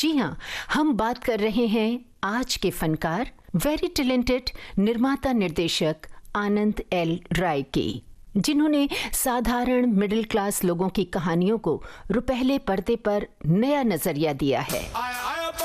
जी हाँ, हम बात कर रहे हैं आज के फनकार, वेरी टैलेंटेड निर्माता निर्देशक आनंद एल राय की, जिन्होंने साधारण मिडिल क्लास लोगों की कहानियों को रुपहले पर्दे पर नया नजरिया दिया है।